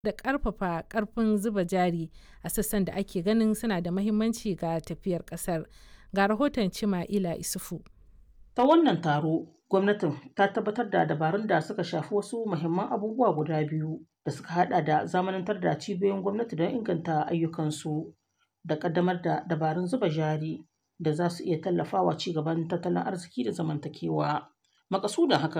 da ƙarfafa ƙarfin zuba jari a sassan da ake ganin suna da mahimmanci ga tafiyar ƙasar. Ga rahoton Cima'ila Isufu. Ta wannan taro, gwamnatin ta tabbatar da dabarun da suka shafi wasu muhimman abubuwa guda biyu da suka hada da zamanantar da cibiyoyin gwamnati don inganta ayyukansu da ƙaddamar da dabarun zuba jari da za su iya tallafawa ci gaban tattalin arziki da zamantakewa. Makasudin hakan